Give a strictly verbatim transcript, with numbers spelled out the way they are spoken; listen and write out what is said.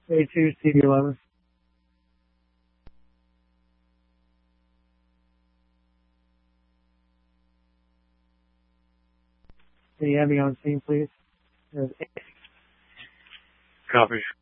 A two, C B eleven. Can you have me on scene, please? There's Copy.